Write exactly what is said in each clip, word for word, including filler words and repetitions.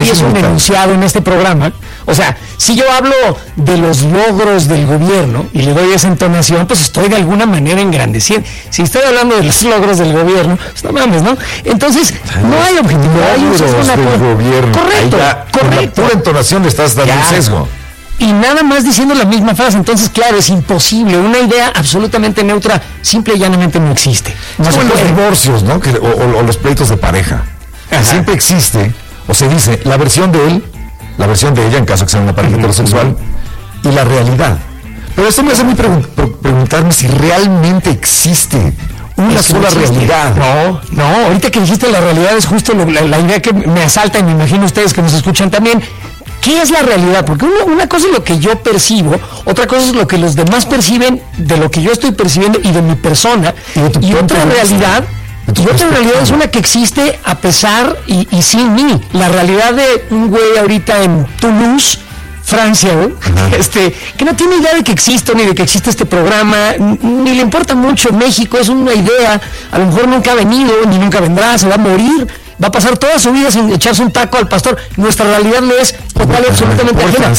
empiezo un enunciado en este programa, o sea, si yo hablo de los logros del gobierno y le doy esa entonación, pues estoy de alguna manera engrandeciendo. Si estoy hablando de los logros del gobierno, pues no mames, ¿no? Entonces, no hay objetivo. Logros hay un del una... gobierno. Correcto, ya, correcto. Con la pura entonación le estás dando ya. un sesgo. Y nada más diciendo la misma frase, entonces claro, es imposible, una idea absolutamente neutra, simple y llanamente no existe. No son los divorcios, ¿no? Que, o, o, o los pleitos de pareja. Que siempre existe, o se dice, la versión de él, la versión de ella, en caso que sea una pareja uh-huh, heterosexual, uh-huh. y la realidad. Pero esto me hace muy pregun- preguntarme si realmente existe una sola realidad. No, no, ahorita que dijiste la realidad es justo lo, la, la idea que me asalta, y me imagino ustedes que nos escuchan también. ¿Qué es la realidad? Porque una, una cosa es lo que yo percibo, otra cosa es lo que los demás perciben de lo que yo estoy percibiendo y de mi persona, y, y otra realidad, y otra realidad es una que existe a pesar y, y sin mí. La realidad de un güey ahorita en Toulouse, Francia, ¿no? este, que no tiene idea de que existo, ni de que existe este programa, ni le importa mucho México, es una idea, a lo mejor nunca ha venido, ni nunca vendrá, se va a morir, va a pasar toda su vida sin echarse un taco al pastor. Nuestra realidad no es total y absolutamente ajena,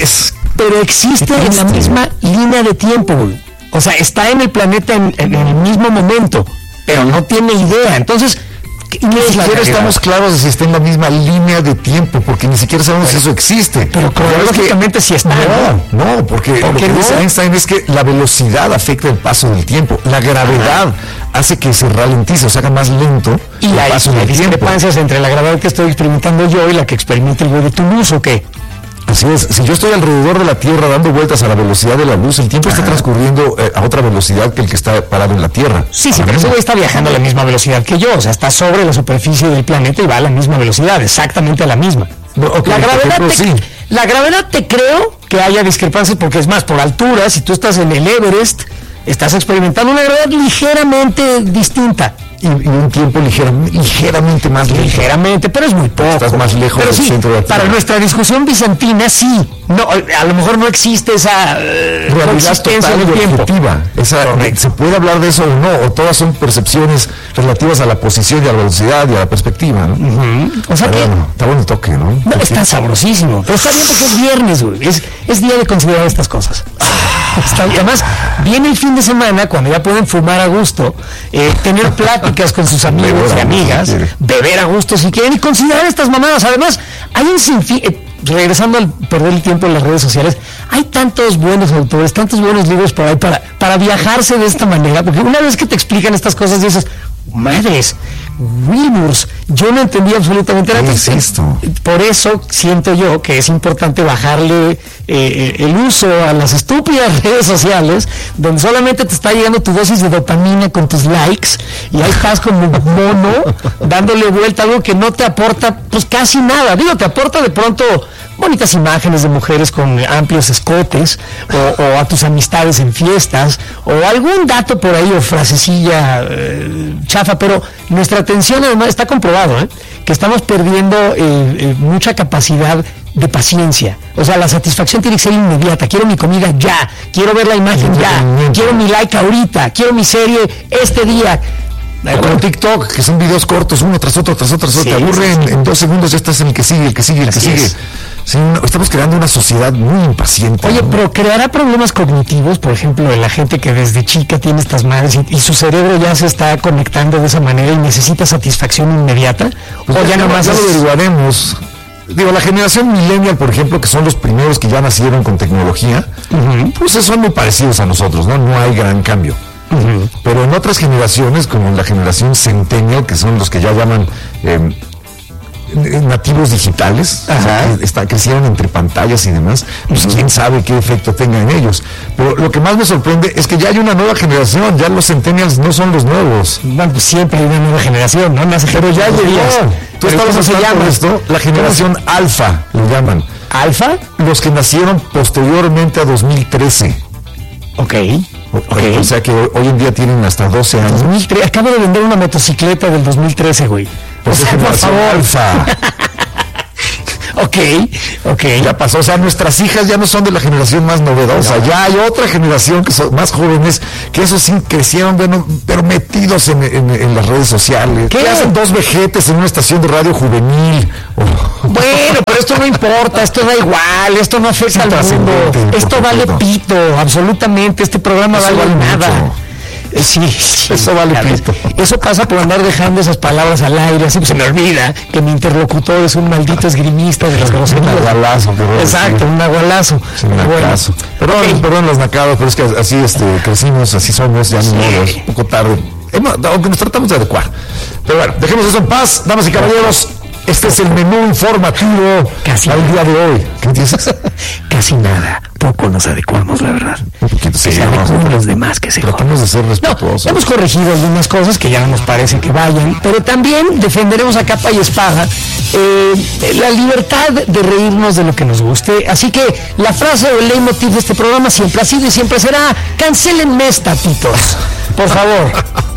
pero existe en la misma línea de tiempo, güey. O sea, está en el planeta en, en el mismo momento, pero no tiene idea. Entonces, ni siquiera estamos claros de si está en la misma línea de tiempo, porque ni siquiera sabemos bueno, si eso existe. Pero cronológicamente sí está. No, no, porque lo que dice no? Einstein es que la velocidad afecta el paso del tiempo. La gravedad Ajá. hace que se ralentice, o sea, haga más lento y el hay, paso del tiempo. ¿Y hay discrepancias entre la gravedad que estoy experimentando yo y la que experimenta el güey de Toulouse o qué? Así es, si yo estoy alrededor de la Tierra dando vueltas a la velocidad de la luz, el tiempo Ajá. está transcurriendo eh, a otra velocidad que el que está parado en la Tierra. Sí, sí, pero ese güey está viajando a la misma velocidad que yo, o sea, está sobre la superficie del planeta y va a la misma velocidad, exactamente a la misma. No, okay, la, gravedad ejemplo, te, sí. la gravedad te creo que haya discrepancias, porque es más, por altura, si tú estás en el Everest, estás experimentando una gravedad ligeramente distinta. Y, y un tiempo ligera, ligeramente más lejos. Ligeramente, pero es muy poco. Estás más lejos pero del sí, centro de la Tierra. Para nuestra discusión bizantina, sí. No, a lo mejor no existe esa uh, realidad total y objetiva. Esa, se puede hablar de eso o no, o todas son percepciones relativas a la posición y a la velocidad y a la perspectiva, ¿no? Uh-huh. O sea está que... Bueno, está bueno el toque, ¿no? No, está sabrosísimo. Pero está bien porque es viernes, güey. Es, es día de considerar estas cosas. Está, además, viene el fin de semana cuando ya pueden fumar a gusto, eh, tener pláticas con sus amigos y amigas, beber a gusto si quieren y considerar estas mamadas. Además, hay un sinfín, eh, regresando al perder el tiempo en las redes sociales, hay tantos buenos autores, tantos buenos libros por ahí para, para viajarse de esta manera, porque una vez que te explican estas cosas dices, madres, Wilburs, yo no entendí absolutamente nada. ¿Qué es esto? Por eso siento yo que es importante bajarle eh, el uso a las estúpidas redes sociales, donde solamente te está llegando tu dosis de dopamina con tus likes, y ahí estás como mono, dándole vuelta a algo que no te aporta pues casi nada. Digo, te aporta de pronto bonitas imágenes de mujeres con amplios escotes, o, o a tus amistades en fiestas, o algún dato por ahí o frasecilla eh, chafa, pero nuestra atención además está comprobado, ¿eh? que estamos perdiendo eh, eh, mucha capacidad de paciencia. O sea, la satisfacción tiene que ser inmediata. Quiero mi comida ya, quiero ver la imagen ya, quiero mi like ahorita, quiero mi serie este día. Con TikTok, que son videos cortos, uno tras otro, tras otro, tras otro, sí, te aburre sí, sí. En, en dos segundos, ya estás en el que sigue, el que sigue, el que Así sigue. Sí, no, estamos creando una sociedad muy impaciente. Oye, ¿no? pero creará problemas cognitivos, por ejemplo, en la gente que desde chica tiene estas madres y, y su cerebro ya se está conectando de esa manera y necesita satisfacción inmediata. Pues o ya, ya nomás ya es... lo averiguaremos. Digo, la generación millennial, por ejemplo, que son los primeros que ya nacieron con tecnología, uh-huh. pues son muy parecidos a nosotros, ¿no? No hay gran cambio. Uh-huh. Pero en otras generaciones, como la generación centennial, que son los que ya llaman eh, nativos digitales, o sea, está, crecieron entre pantallas y demás, pues uh-huh. quién sabe qué efecto tenga en ellos. Pero lo que más me sorprende es que ya hay una nueva generación, ya los centennials no son los nuevos. Bueno, pues siempre hay una nueva generación, ¿no? Nace, pero ya dirías. Tú estabas hablando de esto, la generación alfa, lo llaman. ¿Alfa? Los que nacieron posteriormente a dos mil trece. Ok. Okay. O sea que hoy en día tienen hasta doce años. dos mil trece, acabo de vender una motocicleta del dos mil trece, güey. Pues o sea, por favor. Alfa. Ok, ok. Ya pasó, o sea, nuestras hijas ya no son de la generación más novedosa, no. Ya hay otra generación que son más jóvenes, que eso sí crecieron, bueno, pero metidos en, en, en las redes sociales. ¿Qué? Que hacen dos vejetes en una estación de radio juvenil. Oh. Bueno, pero no importa, esto da igual, esto no afecta al mundo, esto vale pito, absolutamente, este programa Eso vale, vale nada. mucho. Sí, sí, eso vale pito. Eso pasa por andar dejando esas palabras al aire, así que se me olvida que mi interlocutor es un maldito esgrimista de las groserías. Un nahualazo, pero exacto, sí. un nahualazo. Sí, un nacazo. Perdón, okay. perdón los nacados, pero es que así este, crecimos, así somos, ya sí. ni modo, es un poco tarde. Aunque nos tratamos de adecuar. Pero bueno, dejemos eso en paz, damas y caballeros. Este es el menú informativo casi al día de hoy. ¿Qué dices? Casi nada. Poco nos adecuamos, la verdad. Un poquito sí, se adecuan los demás que se tratamos de ser respetuosos. No, hemos corregido algunas cosas que ya no nos parece que vayan, pero también defenderemos a capa y espada eh, la libertad de reírnos de lo que nos guste. Así que la frase o el leitmotiv de este programa siempre ha sido y siempre será: cancelenme, tatitos. Por favor,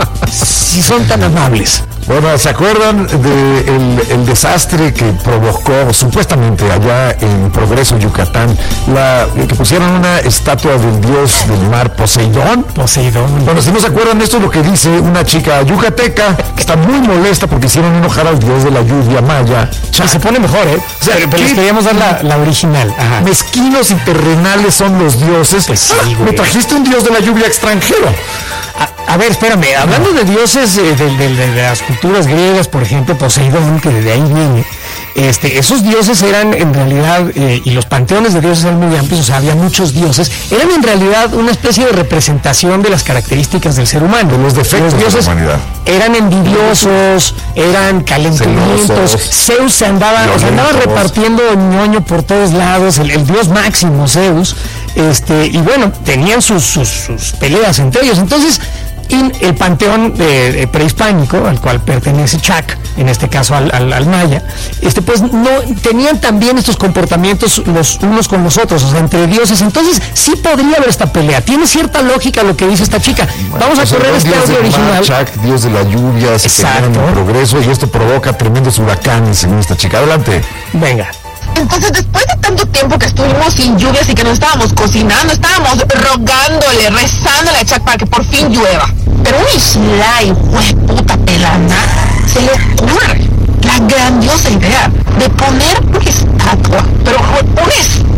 si son tan amables. Bueno, ¿se acuerdan del el desastre que provocó supuestamente allá en Progreso, Yucatán, la, que pusieron una estatua del dios del mar, Poseidón? Poseidón. Bueno, si no se acuerdan, esto es lo que dice una chica yucateca que está muy molesta porque hicieron enojar al dios de la lluvia maya. Y se pone mejor, ¿eh? O sea, pero, pero les queríamos dar la, la original. Ajá. Mezquinos y terrenales son los dioses. Pues sí, ah, me trajiste un dios de la lluvia extranjero. A, a ver, espérame, hablando de dioses eh, de, de, de, de las culturas griegas, por ejemplo, Poseidón, que de ahí viene, este, esos dioses eran en realidad, eh, y los panteones de dioses eran muy amplios, o sea, había muchos dioses, eran en realidad una especie de representación de las características del ser humano. De los defectos los dioses de la humanidad. Eran envidiosos, eran calenturientos, Zeus se andaba, o sea, andaba repartiendo ñoño por todos lados, el, el dios máximo, Zeus, este, y bueno, tenían sus, sus, sus peleas entre ellos. Entonces, en el panteón eh, prehispánico, al cual pertenece Chac, en este caso al, al, al maya, este, pues no tenían también estos comportamientos los unos con los otros, o sea, entre dioses. Entonces sí podría haber esta pelea. Tiene cierta lógica lo que dice esta chica. Bueno, vamos pues a correr este audio original. Chac, dios de la lluvia, se pelean en Progreso, y esto provoca tremendos huracanes, según esta chica. Adelante. Venga. Entonces, después de tanto tiempo que estuvimos sin lluvias y que nos estábamos cocinando, estábamos rogándole, rezándole a Chac para que por fin llueva. Pero un Isla, hijo de puta pelana, se le ocurre la grandiosa idea de poner una estatua, pero una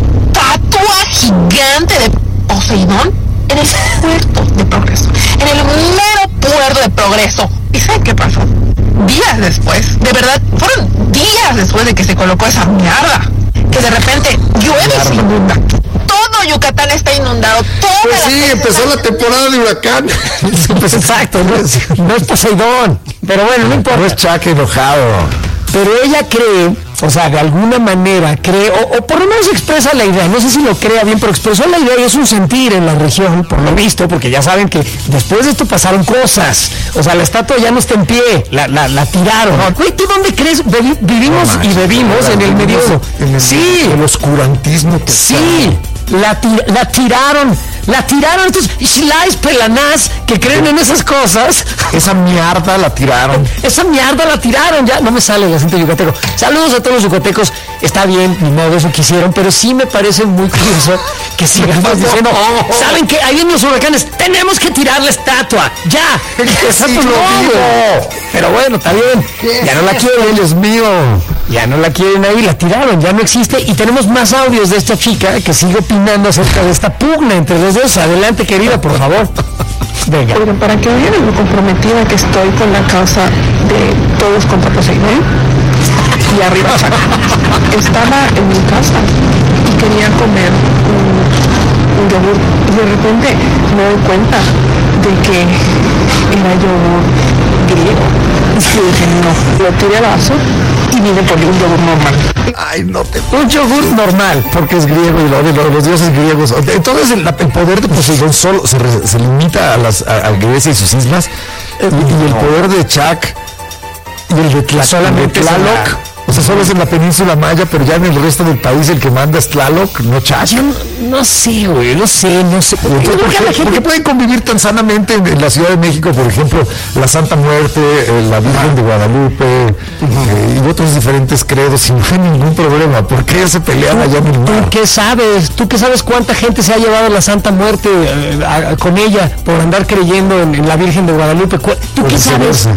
estatua gigante de Poseidón en el puerto de Progreso, en el mero puerto de Progreso. ¿Y saben qué pasó? Días después, de verdad, fueron días después de que se colocó esa mierda, que de repente llueve y se inunda. Todo Yucatán está inundado. Toda pues la sí, empezó la temporada de huracán. Pues exacto, no es, no es Poseidón. Pero bueno, no importa. No es Chac enojado. Pero ella cree, o sea, de alguna manera cree, o, o por lo menos expresa la idea, no sé si lo crea bien, pero expresó la idea y es un sentir en la región, por lo visto, porque ya saben que después de esto pasaron cosas. O sea, la estatua ya no está en pie, la, la, la tiraron. Güey, ¿tú dónde crees? Bevi, vivimos no, y bebimos en el medioevo. En el, sí. El oscurantismo total. Sí. La, tir, la tiraron, la tiraron estos Islais pelanás que creen en esas cosas. Esa mierda la tiraron. Esa mierda la tiraron, ya no me sale el acento yucateco. Saludos a todos los yucatecos, está bien, ni modo, eso quisieron, pero sí me parece muy curioso que sigamos diciendo, ¿saben qué? Ahí vienen los huracanes, tenemos que tirar la estatua, ya. Esa sí, no, pero bueno, está bien, ya no la quieren, Dios mío. Ya no la quieren ahí, la tiraron, ya no existe. Y tenemos más audios de esta chica que sigue opinando acerca de esta pugna entre los dos. Adelante, querida, por favor. Venga. Pero para que vean lo comprometida que estoy con la causa de todos contra Poseidón y arriba Chac. Estaba en mi casa y quería comer un, un yogur y de repente me doy cuenta de que era yogur griego. Y dije, no, lo tiré al vaso y vine por un yogur normal. Ay, no te... Un yogur normal, porque es griego y lo de los, los dioses griegos. Entonces el, el poder de Poseidón solo se, re, se limita a, las, a, a Grecia y sus islas. Y, y el poder de Chac y el de, Tla, solamente de Tlaloc. O sea, solo es en la península maya, pero ya en el resto del país el que manda es Tlaloc, no Chac. Yo no, no sé, güey, no sé, no sé. ¿Por qué, ¿Por qué, gente... ¿Por qué pueden convivir tan sanamente en, en la Ciudad de México, por ejemplo, la Santa Muerte, eh, la Virgen ah. de Guadalupe uh-huh. eh, y otros diferentes credos sin ningún problema? ¿Por qué se pelean allá en el mar? ¿Tú qué sabes? ¿Tú qué sabes cuánta gente se ha llevado a la Santa Muerte eh, a, a, con ella por andar creyendo en, en la Virgen de Guadalupe? ¿Tú qué sabes?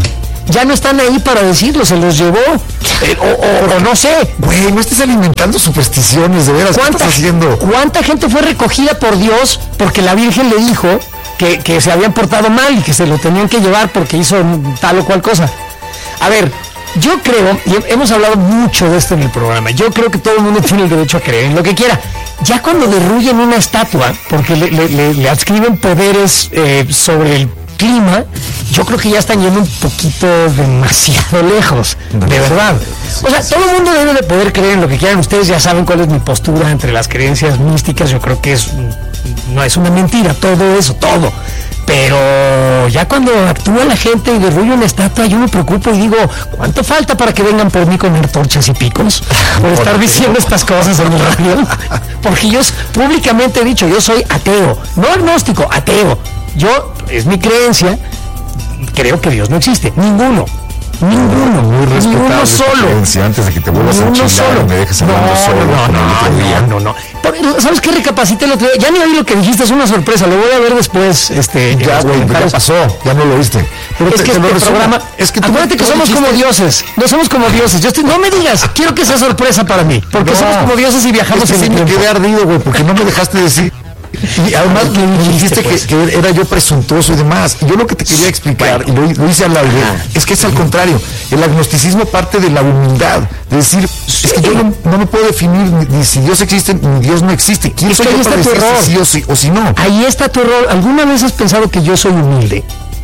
ya no están ahí para decirlo, se los llevó. Eh, o, o, o no sé. Güey, no estés alimentando supersticiones, de veras. ¿Qué estás haciendo? ¿Cuánta gente fue recogida por Dios porque la Virgen le dijo que, que se habían portado mal y que se lo tenían que llevar porque hizo tal o cual cosa? A ver, yo creo, y hemos hablado mucho de esto en el programa, yo creo que todo el mundo tiene el derecho a creer en lo que quiera. Ya cuando derruyen una estatua, porque le, le, le, le adscriben poderes eh, sobre el clima, yo creo que ya están yendo un poquito demasiado lejos, de verdad. O sea, todo el mundo debe de poder creer en lo que quieran. Ustedes ya saben cuál es mi postura entre las creencias místicas. Yo creo que es, no es una mentira, todo eso, todo. Pero ya cuando actúa la gente y derruye una estatua, yo me preocupo y digo, ¿cuánto falta para que vengan por mí con antorchas y picos? Por estar diciendo estas cosas en el radio. Porque yo públicamente he dicho, yo soy ateo, no agnóstico, ateo. Yo, es mi creencia, creo que Dios no existe, ninguno. Ninguno, muy respetable ninguno solo. Antes de que te vuelvas a enchilar solo. y me dejes hablando no, solo. No, no, no, no, no. Por, ¿sabes qué? Recapacité el otro día. Ya ni oí lo que dijiste, es una sorpresa. Lo voy a ver después. Este, ya, güey, ya pasó. Ya no lo oíste. Pero es te, que te este programa. Es que acuérdate que somos dijiste... como dioses. No somos como dioses. Yo estoy, no me digas. Quiero que sea sorpresa para mí. Porque no, somos como dioses y viajamos es que en el sí tiempo. Me quedé ardido, güey, porque no me dejaste decir. Y además me dijiste pues? que, que era yo presuntuoso y demás. Y yo lo que te quería explicar, bueno, y lo, lo hice al aire, es que es al contrario. El agnosticismo parte de la humildad. De decir, sí. es que yo no, no me puedo definir ni, ni si Dios existe ni Dios no existe. ¿Quién es soy que yo ahí para está tu decir error. Si sí o, si, o si no? Ahí está tu error. ¿Alguna vez has pensado que yo soy humilde?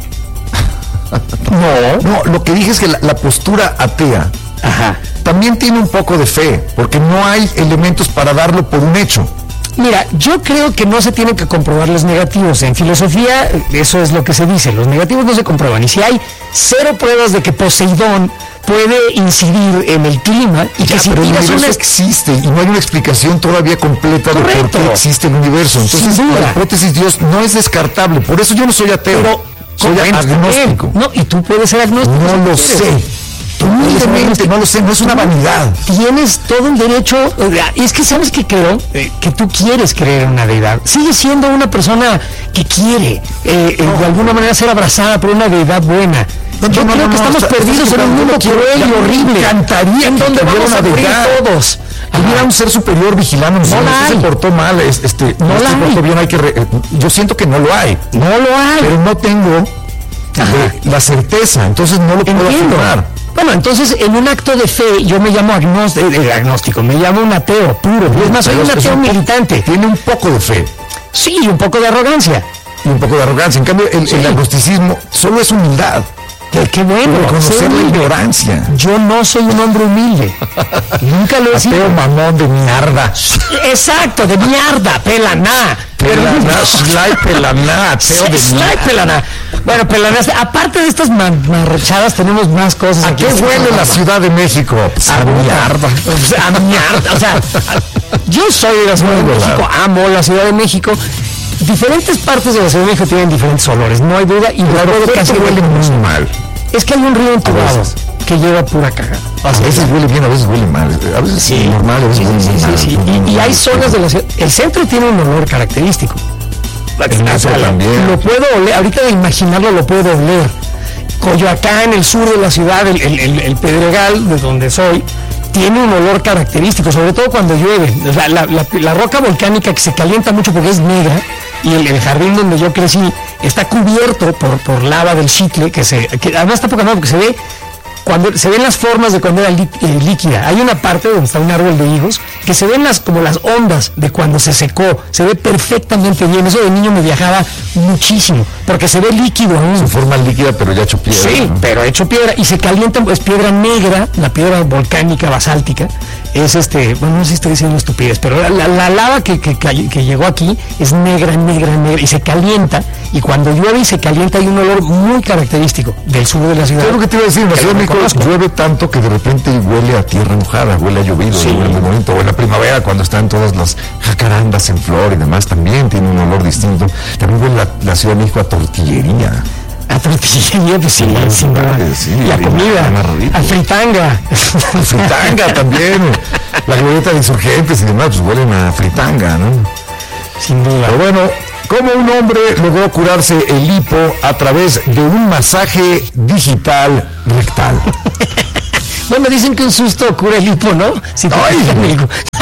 No. No, lo que dije es que la, la postura atea Ajá. también tiene un poco de fe, porque no hay elementos para darlo por un hecho. Mira, yo creo que no se tienen que comprobar los negativos. En filosofía, eso es lo que se dice. Los negativos no se comprueban. Y si hay cero pruebas de que Poseidón puede incidir en el clima y ya, que si pero el universo una... existe y no hay una explicación todavía completa Correcto. de por qué existe el universo. Entonces, la hipótesis Dios no es descartable. Por eso yo no soy ateo. Pero, soy bueno, agnóstico. No, y tú puedes ser agnóstico. No lo sé. Humildemente, no lo sé, no es una vanidad. Tienes todo el derecho, es que sabes que creo, eh, que tú quieres creer en una deidad. Sigues siendo una persona que quiere eh, no, de alguna manera ser abrazada por una deidad buena. No, Yo no, creo no, que no, estamos no, perdidos en un mundo cruel y horrible. Me encantaría en donde vamos una a morir deidad. todos. Hubiera un ser superior vigilando, no la hay. Se portó mal, este, no la hay. Bien, hay que re, yo siento que no lo hay. No lo hay. Pero no tengo eh, la certeza, entonces no lo puedo afirmar. Bueno, entonces en un acto de fe yo me llamo agnóstico, eh, agnóstico me llamo un ateo puro. Es más, soy un ateo un militante. Tiene un poco de fe. Sí, y un poco de arrogancia. Y un poco de arrogancia. En cambio, el, sí. el agnosticismo solo es humildad. Qué, qué bueno. Reconocer la ignorancia. Yo no soy un hombre humilde. Nunca lo he sido. Ateo mamón de mierda. Exacto, de mierda, pelaná. Pelaná, slay pelaná, ateo de mierda. Pelaná. Bueno, pelaná, aparte de estas marrachadas tenemos más cosas. ¿A qué huele la Ciudad de México? A mierda. A mierda. O sea, yo soy de la Ciudad de México, amo la Ciudad de México. Diferentes partes de la Ciudad de México tienen diferentes olores, no hay duda, y la verdad casi huele muy mal. Es que hay un río entubado que lleva pura cagada. A veces huele bien, a veces huele mal. A veces sí, normal, a veces sí, huele sí, mal. Sí, sí. Y, y hay zonas de la ciudad. El centro tiene un olor característico. O sea, también. Lo puedo oler, ahorita de imaginarlo lo puedo oler. Coyoacán, el sur de la ciudad, el, el, el, el Pedregal, de donde soy, tiene un olor característico, sobre todo cuando llueve. La, la, la, la roca volcánica que se calienta mucho porque es negra, y el, el jardín donde yo crecí está cubierto por, por lava del Xitle, que se que además está poca madre porque se ve cuando se ven las formas de cuando era lí, eh, líquida. Hay una parte donde está un árbol de higos que se ven las como las ondas de cuando se secó, se ve perfectamente bien. Eso de niño me viajaba muchísimo porque se ve líquido aún. Su forma líquida pero ya hecho piedra. Sí, ¿no? Pero hecho piedra y se calienta, es piedra negra, la piedra volcánica basáltica. Es este, bueno, no sé si estoy diciendo estupidez, pero la, la, la lava que, que, que llegó aquí es negra, negra, negra y se calienta, y cuando llueve y se calienta hay un olor muy característico del sur de la ciudad. Claro que te iba a decir, en la Ciudad de México llueve tanto que de repente huele a tierra mojada, huele a llovido, sí. Huele muy bonito. O en la primavera cuando están todas las jacarandas en flor y demás, también tiene un olor distinto. También huele la, la Ciudad de México a tortillería. A tortillería, pues sí, sí, sin duda. Sí, la comida, a fritanga. A fritanga también. La glorieta de Insurgentes y demás, pues huelen a fritanga, ¿no? Sin duda. Pero bueno, ¿Cómo un hombre logró curarse el hipo a través de un masaje digital rectal? Bueno, dicen que un susto cura el hipo, ¿no? Si te Ay,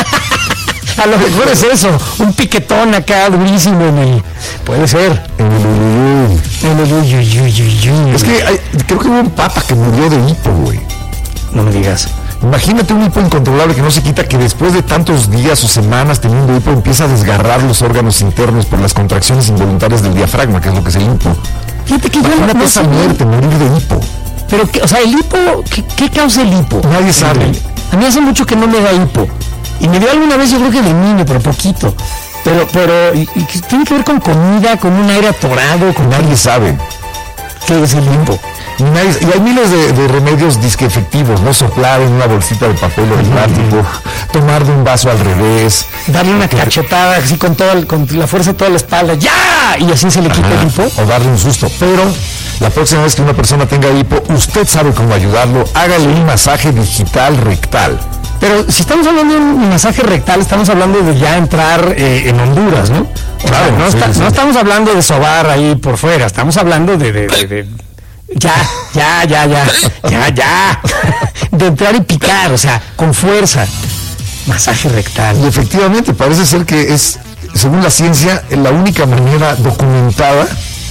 a lo mejor es eso, un piquetón acá durísimo en el... Puede ser. En el uyuyuy. En el uyuyuyuyuy. Es que hay, creo que hubo un papa que murió de hipo, güey. No me digas. Imagínate un hipo incontrolable que no se quita, que después de tantos días o semanas teniendo hipo empieza a desgarrar los órganos internos por las contracciones involuntarias del diafragma, que es lo que es el hipo. Fíjate que yo Imagínate no esa sé. muerte, morir de hipo. Pero, que, o sea, el hipo, ¿qué, qué causa el hipo? Nadie sabe. A mí hace mucho que no me da hipo. Y me dio alguna vez, yo creo que de niño, pero poquito. Pero, pero, y, y que tiene que ver con comida, con un aire atorado, con Nadie sabe. ¿Qué es el hipo? Y, nadie- y hay miles de, de remedios disque efectivos, ¿no? Soplar en una bolsita de papel o de plástico, tomar de un vaso al revés. Darle una cachetada así con toda el- con la fuerza de toda la espalda, ¡ya! Y así se le quita Ajá, el hipo. o darle un susto. Pero la próxima vez que una persona tenga hipo, usted sabe cómo ayudarlo. Hágale un masaje digital rectal. Pero si estamos hablando de un masaje rectal, estamos hablando de ya entrar eh, en Honduras, ¿no? O sea, Claro, no, sí, está- sí. no estamos hablando de sobar ahí por fuera, estamos hablando de... de, de- de- ya, ya, ya, ya, ya, ya. De entrar y picar, o sea, con fuerza. Masaje rectal. Y efectivamente, parece ser que es, según la ciencia, la única manera documentada,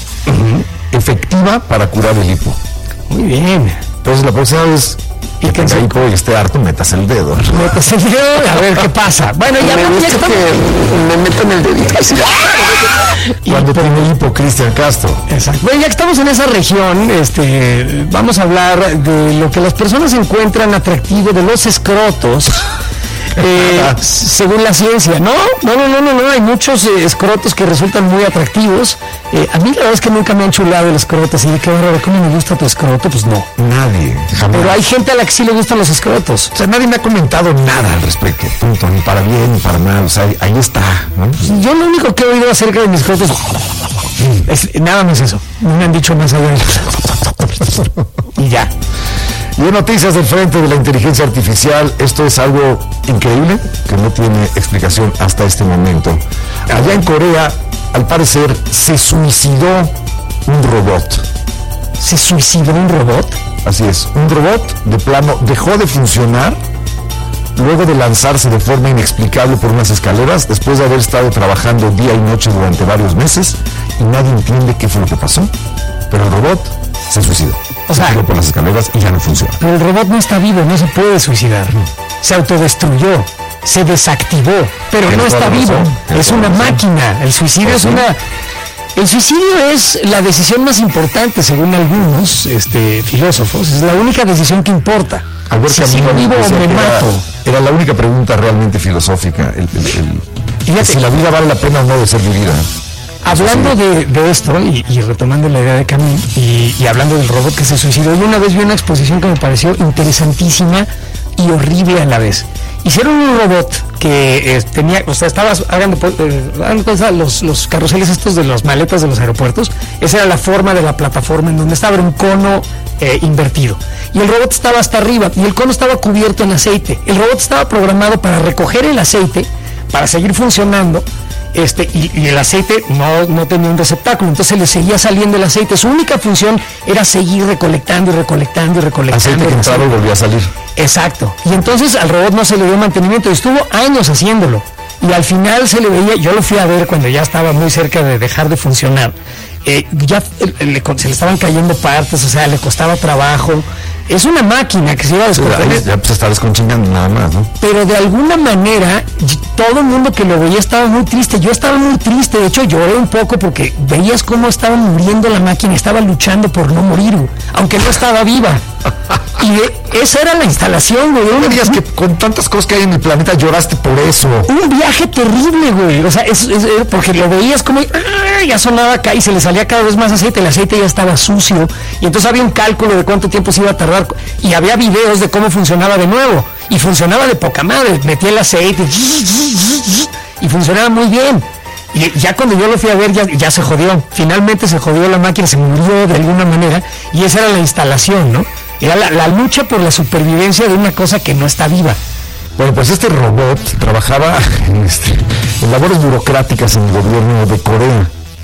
efectiva para curar el hipo. Muy bien. Entonces, la próxima vez que Píquense. tenga hipo y esté harto, metas el dedo. Metes el dedo, a ver qué pasa. Bueno, ya, Me ya gusta estamos. que me metan el dedito así. Cuando tiene hipo, Cristian Castro. Exacto. Bueno, ya que estamos en esa región, este, vamos a hablar de lo que las personas encuentran atractivo de los escrotos. Eh, según la ciencia, no, no, no, no, no, no, hay muchos eh, escrotos que resultan muy atractivos. Eh, a mí la verdad es que nunca me han chulado el escroto, así de que ahora, ¿cómo me gusta tu escroto? Pues no. Nadie, jamás. Pero hay gente a la que sí le gustan los escrotos. O sea, nadie me ha comentado nada al respecto, punto, ni para bien ni para mal, o sea, ahí, ahí está, ¿no? Yo lo único que he oído acerca de mis escrotos es nada más eso. No me han dicho más allá de y ya. Y en noticias del frente de la inteligencia artificial, esto es algo increíble que no tiene explicación hasta este momento. Allá en Corea, al parecer, se suicidó un robot. ¿Se suicidó un robot? Así es, un robot de plano dejó de funcionar luego de lanzarse de forma inexplicable por unas escaleras después de haber estado trabajando día y noche durante varios meses y nadie entiende qué fue lo que pasó. Pero el robot se suicidó. O se sea, tiró por las escaleras y ya no funciona. Pero el robot no está vivo, no se puede suicidar. Se autodestruyó, se desactivó, pero Tienes no está toda la vivo. razón, tienes Es toda una la razón. máquina. El suicidio Pues es sí. una... El suicidio es la decisión más importante, según algunos este, filósofos. Es la única decisión que importa. Albert Si Camus sigo vivo o decía me que era- mato. Era la única pregunta realmente filosófica. El, el- el- Fíjate. si la vida vale la pena o no de ser vivida. Hablando de, de esto y, y retomando la idea de Camus y, y hablando del robot que se suicidó, yo una vez vi una exposición que me pareció interesantísima y horrible a la vez. Hicieron un robot que eh, tenía, o sea, estaba hagan de- eh, hagan de cuenta los, los carruseles estos de las maletas de los aeropuertos. Esa era la forma de la plataforma en donde estaba, era un cono eh, invertido. Y el robot estaba hasta arriba y el cono estaba cubierto en aceite. El robot estaba programado para recoger el aceite, para seguir funcionando. Este, y, y el aceite no, no tenía un receptáculo, entonces le seguía saliendo el aceite. Su única función era seguir recolectando y recolectando y recolectando. Aceite que entraba y volvía a salir. Exacto. Y entonces al robot no se le dio mantenimiento, estuvo años haciéndolo. Y al final se le veía, yo lo fui a ver cuando ya estaba muy cerca de dejar de funcionar. Eh, ya eh, le- se le estaban cayendo partes, o sea, le costaba trabajo. Es una máquina que se iba a Sí, descomponer. ahí ya se está desconchingando nada más, ¿no? Pero de alguna manera y- todo el mundo que lo veía estaba muy triste. Yo estaba muy triste, de hecho lloré un poco porque veías cómo estaba muriendo la máquina, estaba luchando por no morir, aunque no estaba viva. Y de- esa era la instalación, güey. No me Un, digas que con tantas cosas que hay en el planeta lloraste por eso. un viaje terrible, güey. O sea, es, es- es- porque lo veías como ¡ah! Ya sonaba acá y se le salía cada vez más aceite. El aceite ya estaba sucio. Y entonces había un cálculo de cuánto tiempo se iba a tardar. Y había videos de cómo funcionaba de nuevo. Y funcionaba de poca madre. Metía el aceite y funcionaba muy bien. Y ya cuando yo lo fui a ver, ya, ya se jodió. Finalmente se jodió la máquina, se murió de alguna manera. Y esa era la instalación, ¿no? Era la, la lucha por la supervivencia de una cosa que no está viva. Bueno, pues este robot trabajaba en, este, en labores burocráticas en el gobierno de Corea.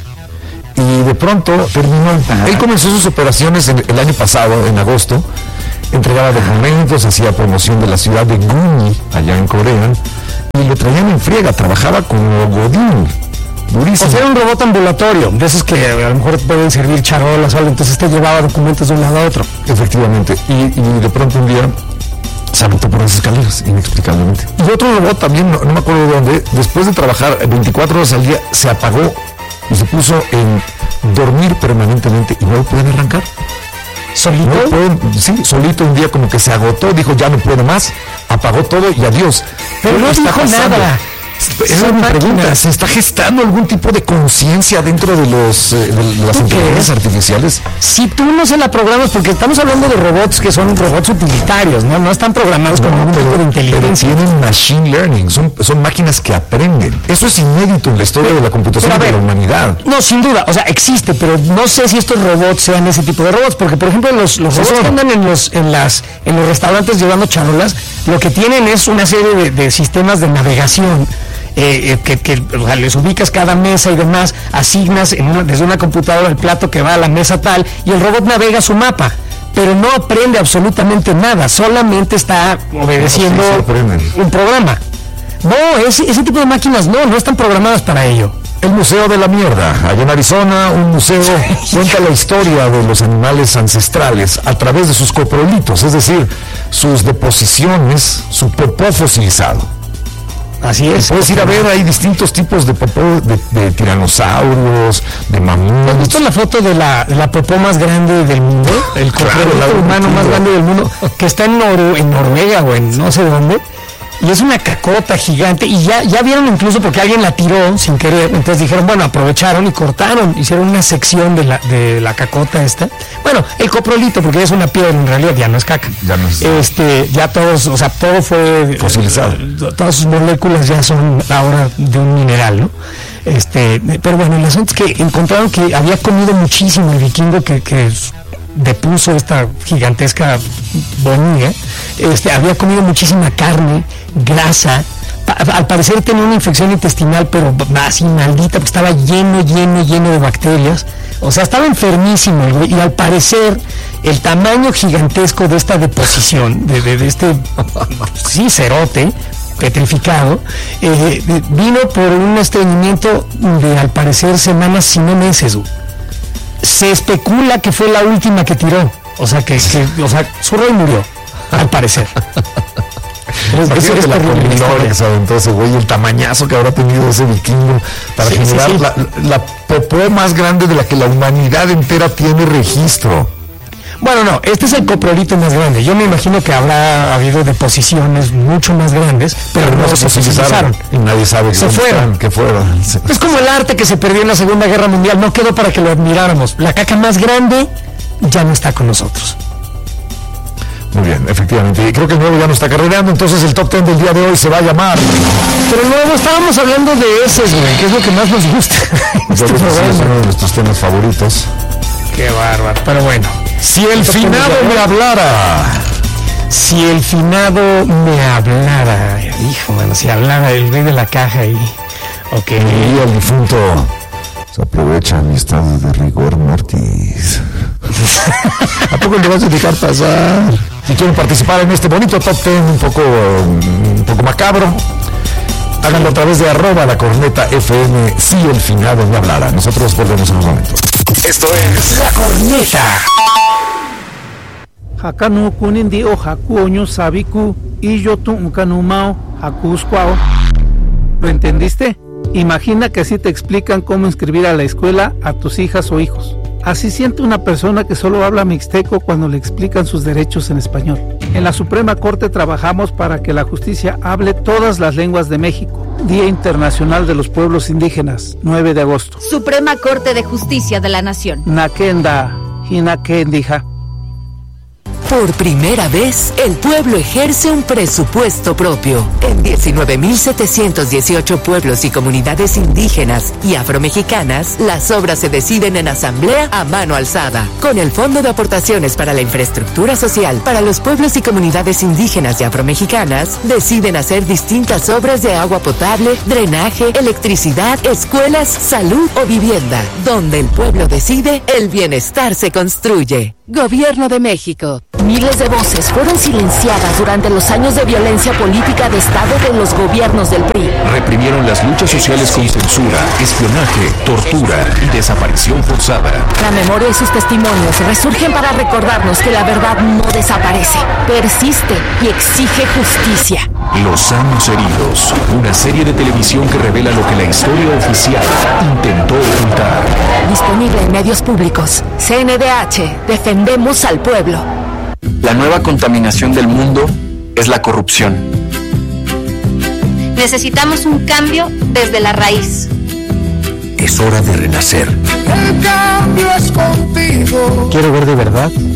y de pronto terminó. Ajá. Él comenzó sus operaciones en, el año pasado, en agosto, entregaba documentos, hacía promoción de la ciudad de Gumi, allá en Corea, y lo traían en friega, trabajaba como godín. Durísimo. O sea, era un robot ambulatorio, de esos que a lo mejor pueden servir charolas o algo, entonces este llevaba documentos de un lado a otro. Efectivamente, y, y de pronto un día se aventó por las escaleras, inexplicablemente. Y otro robot también, no, no me acuerdo de dónde, después de trabajar veinticuatro horas al día, se apagó y se puso en dormir permanentemente y no lo pueden arrancar. ¿Solito? No pueden, sí, solito un día como que se agotó, dijo ya no puedo más, apagó todo y adiós. Pero no dijo nada. Esa es mi pregunta, ¿se está gestando algún tipo de conciencia dentro de los eh, de las inteligencias artificiales? Si tú no se la programas, porque estamos hablando de robots que son robots utilitarios, no, no están programados no, con un tipo de inteligencia. Pero tienen machine learning, son, son máquinas que aprenden. Eso es inédito en la historia pero, de la computación ver, de la humanidad. No, sin duda, o sea, existe, pero no sé si estos robots sean ese tipo de robots, porque por ejemplo los, los robots que andan en los, en, las, en los restaurantes llevando charolas, lo que tienen es una serie de, de sistemas de navegación. Eh, eh, que, que o sea, les ubicas cada mesa y demás, asignas en una, desde una computadora el plato que va a la mesa tal, y el robot navega su mapa, pero no aprende absolutamente nada, solamente está obedeciendo no, sí, un programa. No, ese, ese tipo de máquinas no, no están programadas para ello. El Museo de la Mierda, allá en Arizona, un museo cuenta la historia de los animales ancestrales a través de sus coprolitos, es decir, sus deposiciones, su popó fosilizado. Así es. Puedes ir a ver, hay distintos tipos de popó, de, de tiranosaurios, de mamuts. ¿Has visto la foto de la, de la popó más grande del mundo? El claro, cocodrilo humano más grande del mundo, que está en, Nor en Noruega o en no sé dónde. Y es una cacota gigante, y ya, ya vieron incluso porque alguien la tiró sin querer, entonces dijeron, bueno, aprovecharon y cortaron, hicieron una sección de la, de la cacota esta. Bueno, el coprolito, porque es una piedra, en realidad ya no es caca. Ya no es. Este, ya todos, o sea, todo fue fosilizado. Eh, todas sus moléculas ya son ahora de un mineral, ¿no? Este, pero bueno, el asunto es que encontraron que había comido muchísimo el vikingo que, que depuso esta gigantesca bonilla, este, había comido muchísima carne, grasa, al parecer tenía una infección intestinal, pero así maldita, porque estaba lleno, lleno, lleno de bacterias, o sea, estaba enfermísimo el güey, y al parecer el tamaño gigantesco de esta deposición, de, de, de este, sí, cerote, petrificado, eh, vino por un estreñimiento de, al parecer, semanas, si no meses. Se especula que fue la última que tiró, o sea, que, que o sea, su rey murió, al parecer. Eso es la combinadora que se aventó ese güey, el tamañazo que habrá tenido ese vikingo para sí, generar sí, sí. La, la popó más grande de la que la humanidad entera tiene registro. Bueno, no, este es el coprolito más grande. Yo me imagino que habrá habido deposiciones mucho más grandes, pero, pero no, no se fosilizaron. Y nadie sabe se fueron. que fueron. Es como el arte que se perdió en la Segunda Guerra Mundial, no quedó para que lo admiráramos. La caca más grande ya no está con nosotros. Muy bien, efectivamente. Y creo que el nuevo ya no está carrereando, entonces el top ten del día de hoy se va a llamar. Pero luego estábamos hablando de ese, güey, que es lo que más nos gusta. Este es uno de nuestros temas favoritos. Qué bárbaro. Pero bueno. Si el finado me hablara. Si el finado me hablara. Hijo, mano, si hablara el rey de la caja y. Ok. Y el difunto. Se aprovecha mi estado de rigor mortis. ¿A poco le vas a dejar pasar? Si quieren participar en este bonito top ten un poco, un poco macabro, háganlo a través de arroba la corneta F M. Si el finado me hablara. Nosotros volvemos en un momento. Esto es La Corneta. Hakanu kunindi o hakuoño sabiku y yo tu unkanumao hakuscuao. ¿Lo entendiste? Imagina que así te explican cómo inscribir a la escuela a tus hijas o hijos. Así siente una persona que solo habla mixteco cuando le explican sus derechos en español. En la Suprema Corte trabajamos para que la justicia hable todas las lenguas de México. Día Internacional de los Pueblos Indígenas, nueve de agosto. Suprema Corte de Justicia de la Nación. Nakenda, Hinakendija. Por primera vez, el pueblo ejerce un presupuesto propio. En diecinueve mil setecientos dieciocho pueblos y comunidades indígenas y afromexicanas, las obras se deciden en asamblea a mano alzada. Con el Fondo de Aportaciones para la Infraestructura Social para los pueblos y comunidades indígenas y afromexicanas, deciden hacer distintas obras de agua potable, drenaje, electricidad, escuelas, salud o vivienda. Donde el pueblo decide, el bienestar se construye. Gobierno de México. Miles de voces fueron silenciadas durante los años de violencia política de Estado de los gobiernos del P R I. Reprimieron las luchas sociales con censura, espionaje, tortura y desaparición forzada. La memoria y sus testimonios resurgen para recordarnos que la verdad no desaparece, persiste y exige justicia. Los años heridos, una serie de televisión que revela lo que la historia oficial intentó ocultar. Disponible en medios públicos. C N D H, defendemos al pueblo. La nueva contaminación del mundo es la corrupción. Necesitamos un cambio desde la raíz. Es hora de renacer. El cambio es contigo. Quiero ver de verdad